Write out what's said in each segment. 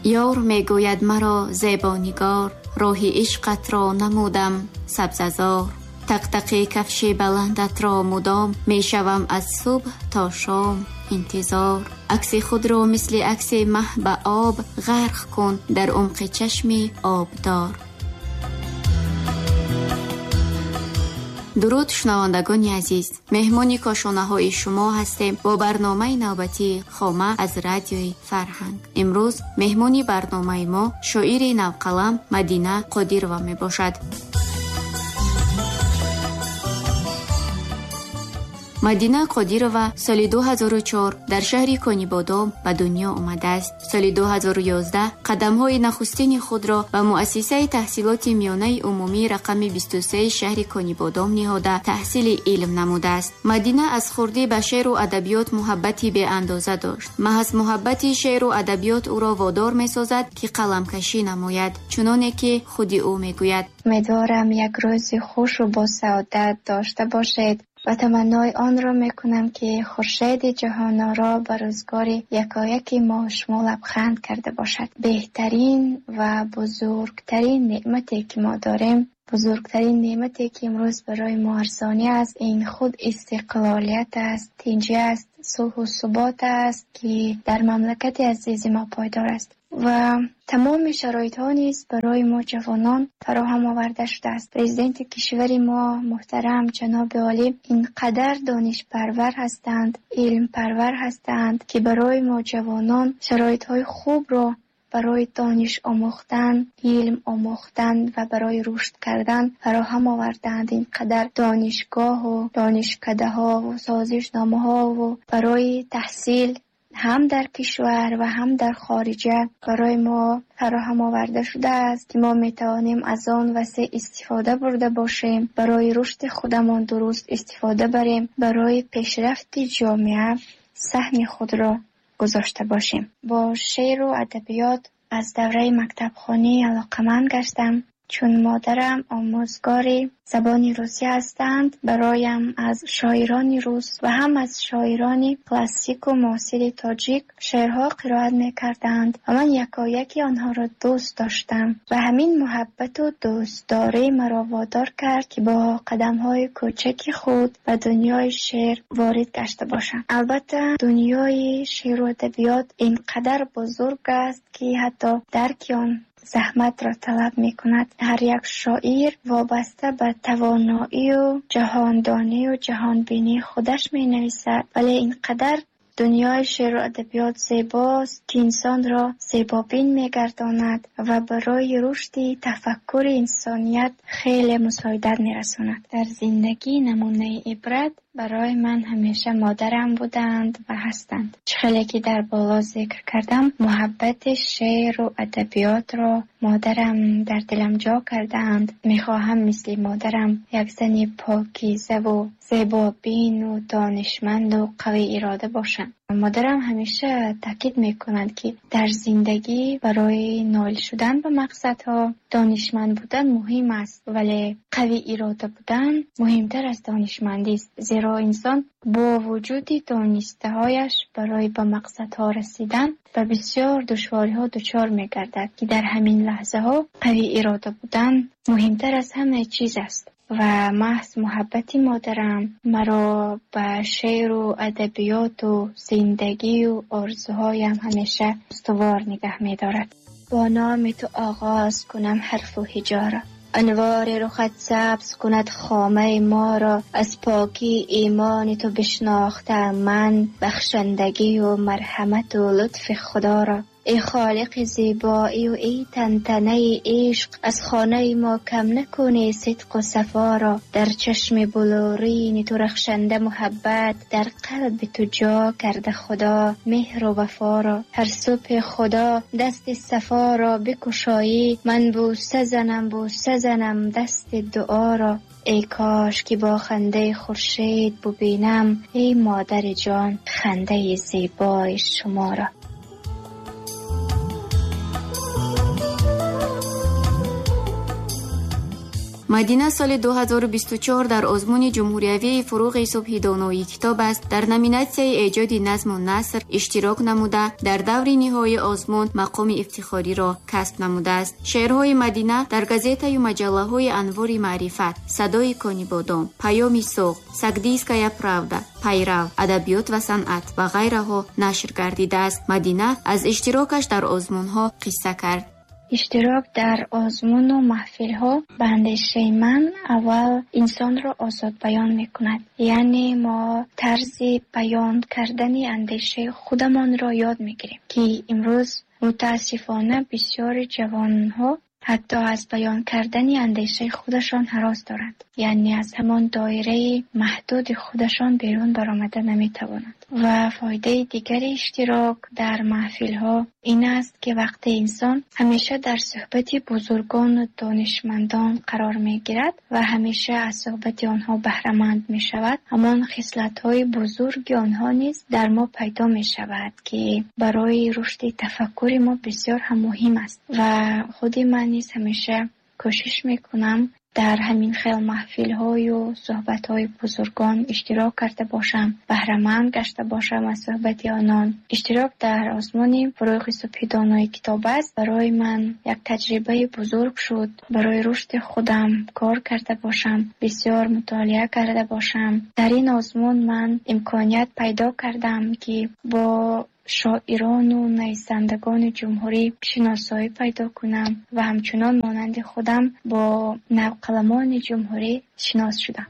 یار میگوید مرا زیبانگار، راهی عشقت را نمودم سبززار. تقتقی کفش بلندت را مدام، میشوم از صبح تا شام انتظار. عکس خود را مثل عکس مه به آب، غرق کن در عمق چشم آبدار. درود شنوندگان عزیز، مهمانی کاشانه های شما هستیم با برنامه نوبتی خامه از رادیوی فرهنگ. امروز مهمانی برنامه ما شاعر نوقلم مدینه قادرова می باشد. مدینه قادرова سال 2004 در شهر کانیبادام به دنیا آمده است. سال 2011 قدم‌های نخستین خود را به مؤسسه تحصیلات میانه عمومی رقم 23 شهر کانیبادام نهاده تحصیل علم نموده است. مدینه از خردی به شعر و ادبیات محبتی به اندازه داشت. محض محبت شعر و ادبیات او را وادار می‌سازد که قلمکشی نماید، چنانه که خود او می‌گوید: امیدوارم یک روز خوش و با سعادت داشته باشید و تمنای آن را میکنم که خورشید جهان را به روزگار یکایک ما شما لبخند کرده باشد. بهترین و بزرگترین نعمتی که ما داریم، بزرگترین نعمتی که امروز برای ما ارزانی است، این خود استقلالیت است، تنجیه است، صلح و ثبات است که در مملکت عزیز ما پایدار است و تمام شرایط ها نیز برای ما جوانان فراهم آورده شده است. پرزیدنت کشور ما محترم جناب عالی اینقدر دانش پرور هستند، علم پرور هستند که برای ما جوانان شرایط های خوب را برای دانش آموختن، علم آموختن و برای رشد کردن فراهم آوردند. اینقدر دانشگاه و دانشکده ها و سازشنامه ها و برای تحصیل هم در کشور و هم در خارجه برای ما فراهم آورده شده است که ما میتوانیم از آن وسیع استفاده برده باشیم، برای رشد خودمان درست استفاده بریم، برای پیشرفت جامعه سهم خود را گذاشته باشیم. با شعر و ادبیات از دوره مکتب خانی علاقمند گشتم، چون مادرم آموزگار زبان روسی هستند. برایم از شاعران روس و هم از شاعران کلاسیک و معاصر تاجیک شعرها قرائت می‌کردند و من یکایکی آنها را دوست داشتم و همین محبت و دوستداری مرا وادار کرد که با قدم‌های کوچک خود به دنیای شعر وارد گشته باشم. البته دنیای شعر و ادبیات اینقدر بزرگ است که حتی درک آن زحمت را طلب می کند. هر یک شاعر وابسته به توانایی و جهاندانی و جهانبینی خودش می نویسد، ولی اینقدر دنیای شعر و ادبیات زیباست که انسان را زیبابین می گرداند و برای رشد تفکر انسانیت خیلی مساعدت می رساند. در زندگی نمونه عبرت برای من همیشه مادرم بودند و هستند. چخیلی که در بالا ذکر کردم، محبت شعر و ادبیات را مادرم در دلم جا کردند. میخواهم مثل مادرم یک زن پاکیزه و زیبابین و دانشمند و قوی اراده باشم. مادرم همیشه تاکید میکنند که در زندگی برای نائل شدن به مقصدها دانشمند بودن مهم است، ولی قوی اراده بودن مهمتر از دانشمندی است، زیرا انسان با وجود دانسته هایش برای به مقصدها رسیدن و بسیار دشواری ها دچار میگردد که در همین لحظه ها قوی اراده بودن مهمتر از همه چیز است. و محض محبت مادرم مرا به شعر و ادبیات و زندگی و آرزوهایم همیشه استوار نگه می دارد. با نام تو آغاز کنم حرف و هجا، انوار رخت سبز کند خامه ما را، از پاکی ایمان تو بشناختم من، بخشندگی و مرحمت و لطف خدا را. ای خالق زیبایی و ای تنتنه عشق، از خانه ما کم نکنی صدق و صفا را. در چشم بلورین تو رخشنده محبت، در قلب تو جا کرده خدا مهر و وفا را. هر صبح خدا دست صفا را بکشایی، من بوسه زنم دست دعا را. ای کاش که با خنده خورشید ببینم، ای مادر جان خنده زیبای شما را. مدینه سال 2024 در آزمون جمهوریوی فروغ صبحی دانایی کتاب است در نامیناسیون ایجاد نظم و نثر اشتراک نموده در دور نهایی آزمون مقام افتخاری را کسب نموده است. شعرهای مدینه در گازیتا و مجله های انوار معرفت، صدای کانی بادام، پیام سوق، سگدیسکایا پراودا، پیرو، ادبیات و صنعت و غیره ها نشر گردیده است. مدینه از اشتراکش در آزمون ها قصه کرد. اشتراک در آزمون و محفل ها به اندیشه من اول انسان را آزاد بیان می کند. یعنی ما طرز بیان کردن اندیشه خودمان را یاد می گیریم که امروز متاسفانه بسیار جوان ها حتی از بیان کردن اندیشه خودشان هراس دارند. یعنی از همان دایره محدود خودشان بیرون برآمده نمی توانند. و فایده دیگر اشتراک در محفل ها این است که وقتی انسان همیشه در صحبت بزرگان و دانشمندان قرار می گیرد و همیشه از صحبت آنها بهره مند می شود، همان خصلت های بزرگ آنها نیز در ما پیدا می شود که برای رشد تفکر ما بسیار هم مهم است. و خود من نیز همیشه کوشش می کنم در همین خیل محفل های و صحبت های بزرگان اشتراک کرده باشم، بهره مند گشته باشم از صحبت آنان. اشتراک در آزمون فروغ صبحی دانایی کتاب است برای من یک تجربه بزرگ شد. برای رشد خودم کار کرده باشم، بسیار مطالعه کرده باشم. در این آزمون من امکانیت پیدا کردم که با شاعران و نویسندگان جمهوری شناسایی پیدا کنم و همچنان مانند خودم با نوقلمان جمهوری شناس شدم.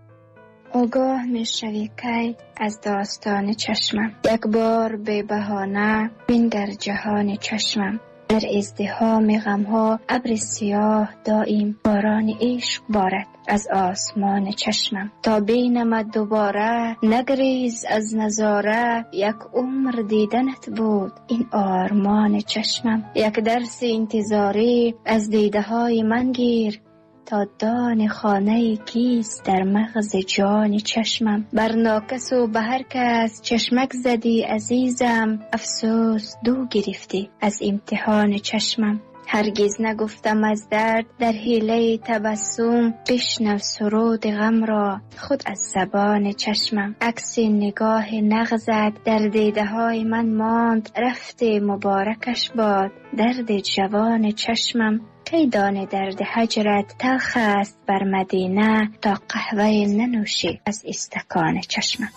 آگاه می شوی کی از داستان چشمم، یک بار بی بهانه بنگر جهان چشمم. در ازدحام غمها ابر سیاه دائم باران عشق بارد از آسمان چشمم. تا بینمت دوباره نگریز از نظاره، یک عمر دیدنت بود این آرمان چشمم. یک درس انتظاری از دیده های من گیر، تا دان خانه کیست در مغز جان چشمم. بر ناکس و به هر کس چشمک زدی عزیزم، افسوس دو گرفتی از امتحان چشمم. هرگز نگفتم از درد در حیله تبسم، بشنو سرود غم را خود از زبان چشمم. عکس نگاه نغزت در دیده های من ماند، رفت مبارکش باد درد جوان چشمم. کی دانه درد هجرت تلخ است بر مدینه، تا قهوه ننوشی از استکان چشمم.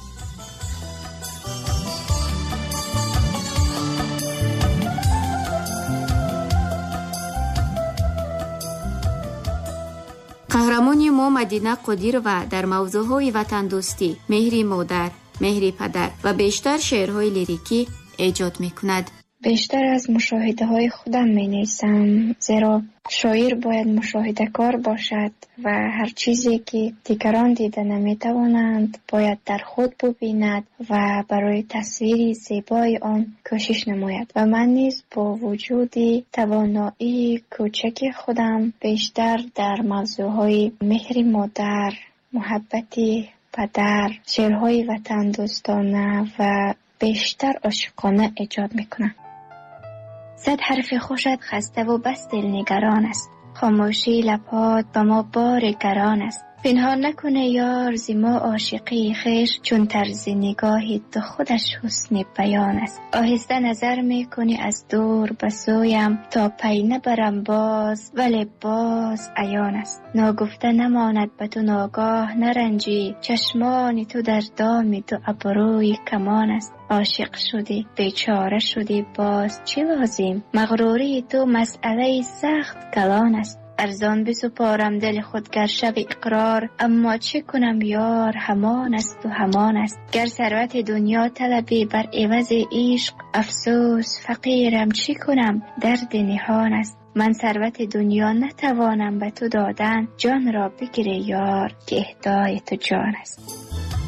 قهرمانی ما مدینه قدیر و در موضوعهای وطن دوستی، مهر مادر، مهر پدر و بیشتر شعرهای لیریکی ایجاد می کند. بیشتر از مشاهده های خودم می نویسم، زیرا شاعر باید مشاهده کار باشد و هر چیزی که دیگران دیده نمی توانند باید در خود ببیند و برای تصویری زیبای آن کوشش نماید. و من نیز با وجود توانایی کوچک خودم بیشتر در موضوعهای مهر مادر، محبت پدر، شعرهای وطن دوستانه و بیشتر عاشقانه ایجاد میکنم. صد حرف خوشت خسته و بس دل نگران است، خاموشی لبات به ما بار گران است. پنهان نکنه یار ز ما عاشقی خویش، چون طرز نگاهی تو خودش حسن بیان است. آهسته نظر میکنی از دور به سویم، تا پی نبرم باز ولی باز عیان است. ناگفته نماند به تو ناگاه نرنجی، چشمان تو در دام تو ابروی کمان است. عاشق شدی بیچاره شدی باز چه لازم، مغروری تو مسئله سخت کلان است. ارزان بسپارم دل خود گر شب اقرار، اما چه کنم یار همان است و همان است. گر ثروت دنیا طلبی بر عوض عشق، افسوس فقیرم چه کنم درد نهان است. من ثروت دنیا نتوانم به تو دادن، جان را بگیره یار که اهدای تو جان است.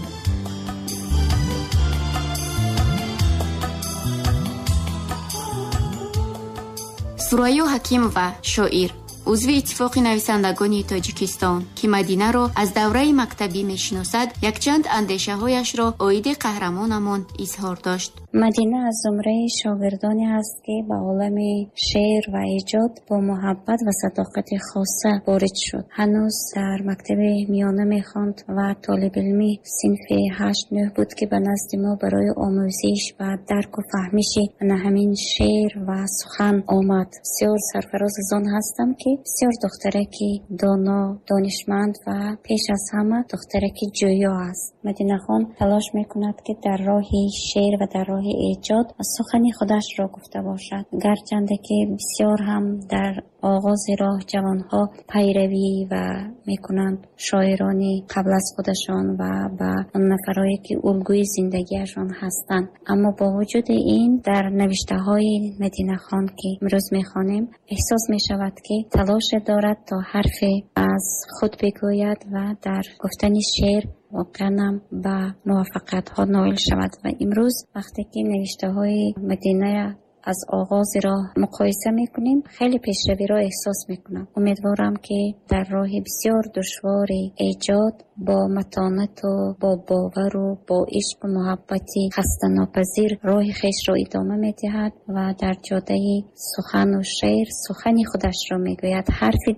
سریا حکیمووا شاعر، عضو اتفاق نویسندگان تاجیکستان که مدینه را از دوره مکتبی میشناسد، یک چند اندیشه هایش را عاید قهرمانمان اظهار داشت. مدینه از زمره شاگردانی است که به عالم شعر و ایجاد با محبت و صداقت خاصه وارد شد. هنوز در مکتب میانه میخواند و طالب علمی صنف 8-9 بود که به نزد ما برای آموزش و درک و فهمش همین شعر و سخن آمد. بسیار سرفراز از آن هستم که بسیار دخترکی دانا، دانشمند و پیش از همه دخترکی جویا است. مدینه خان تلاش میکند که در راه شعر و در راه ایجاد سخن خودش را گفته باشد، گرچنده که بسیار هم در آغاز راه جوانها پیروی و میکنند شاعرانی قبل از خودشان و به نفرایی که الگوی زندگیشان هستند. اما با وجود این در نوشته های مدینه خان که امروز میخوانیم احساس میشود که تلاش دارد تا حرف از خود بگوید و در گفتن شعر واقعا به موفقیت ها نائل شود. و امروز وقتی که نوشته های مدینه از آغاز راه مقایسه میکنیم خیلی پیشروی را احساس میکنم. امیدوارم که در راه بسیار دشوار ایجاد با متانت و با باور و با عشق و محبتی خسته ناپذیر راه خیش را ادامه میدهد و در جاده سخن و شعر سخنی خودش را میگوید، حرف